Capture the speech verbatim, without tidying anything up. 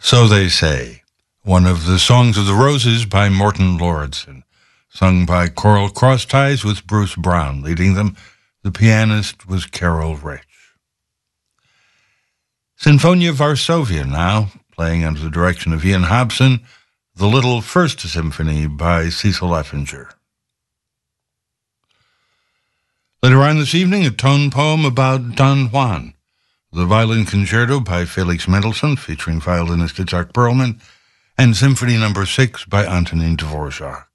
So They Say, one of the Songs of the Roses by Morton Lauridsen, sung by choral crossties with Bruce Brown leading them. The pianist was Carol Rich. Sinfonia Varsovia now, playing under the direction of Ian Hobson, the Little First Symphony by Cecil Effinger. Later on this evening, a tone poem about Don Juan, the Violin Concerto by Felix Mendelssohn, featuring violinist Itzhak Perlman, and Symphony Number Six by Antonin Dvorak.